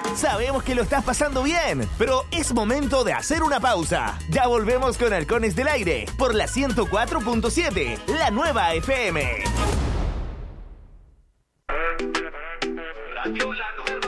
Sabemos que lo estás pasando bien, pero es momento de hacer una pausa. Ya volvemos con Halcones del Aire por la 104.7, la nueva FM. Radio La